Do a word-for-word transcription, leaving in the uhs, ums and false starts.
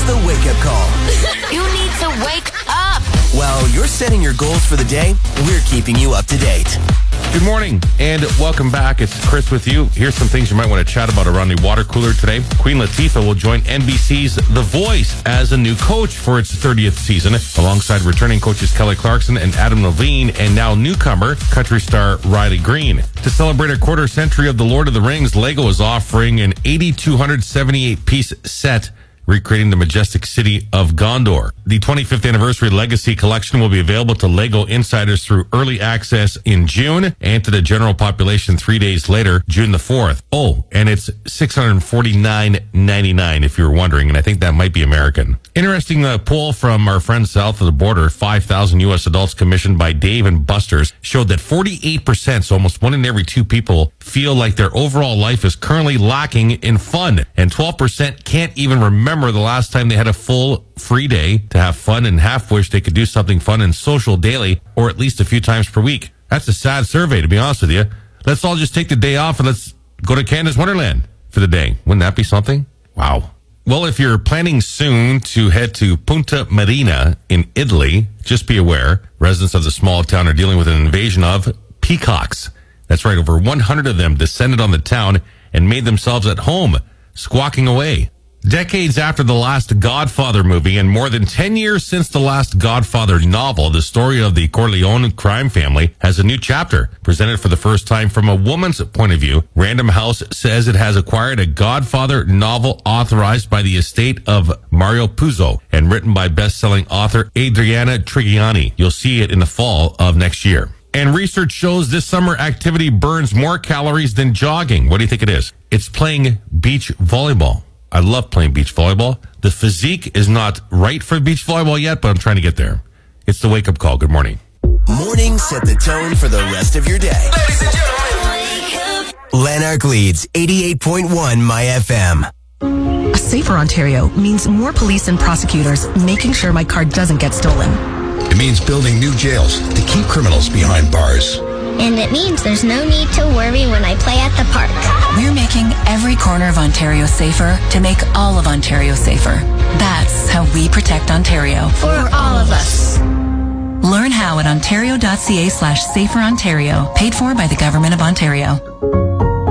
It's the wake-up call. You need to wake up. While you're setting your goals for the day, we're keeping you up to date. Good morning and welcome back. It's Chris with you. Here's some things you might want to chat about around the water cooler today. Queen Latifah will join N B C's The Voice as a new coach for its thirtieth season, alongside returning coaches Kelly Clarkson and Adam Levine, and now newcomer country star Riley Green. To celebrate a quarter century of The Lord of the Rings, Lego is offering an eight thousand two hundred seventy-eight piece set recreating the majestic city of Gondor. The twenty-fifth anniversary Legacy Collection will be available to Lego insiders through early access in June and to the general population three days later, June the fourth. Oh, and it's six hundred forty-nine ninety-nine if you were wondering, and I think that might be American. Interesting uh, poll from our friends south of the border, five thousand U S adults commissioned by Dave and Buster's, showed that forty-eight percent, so almost one in every two people, feel like their overall life is currently lacking in fun, and twelve percent can't even remember the last time they had a full free day to have fun, and half wish they could do something fun and social daily, or at least a few times per week. That's a sad survey, to be honest with you. Let's all just take the day off and let's go to Canada's Wonderland for the day. Wouldn't that be something? Wow. Well, if you're planning soon to head to Punta Marina in Italy, just be aware, residents of the small town are dealing with an invasion of peacocks. That's right, over one hundred of them descended on the town and made themselves at home, squawking away. Decades after the last Godfather movie and more than ten years since the last Godfather novel, the story of the Corleone crime family has a new chapter. Presented for the first time from a woman's point of view, Random House says it has acquired a Godfather novel authorized by the estate of Mario Puzo and written by best-selling author Adriana Trigiani. You'll see it in the fall of next year. And research shows this summer activity burns more calories than jogging. What do you think it is? It's playing beach volleyball. I love playing beach volleyball. The physique is not right for beach volleyball yet, but I'm trying to get there. It's the wake-up call. Good morning. Mornings set the tone for the rest of your day. Ladies and gentlemen. Lanark leads eighty-eight point one My F M. A safer Ontario means more police and prosecutors making sure my car doesn't get stolen. It means building new jails to keep criminals behind bars. And it means there's no need to worry when I play at the park. We're making every corner of Ontario safer to make all of Ontario safer. That's how we protect Ontario. For all of us. Learn how at ontario.ca slash safer Ontario, paid for by the Government of Ontario.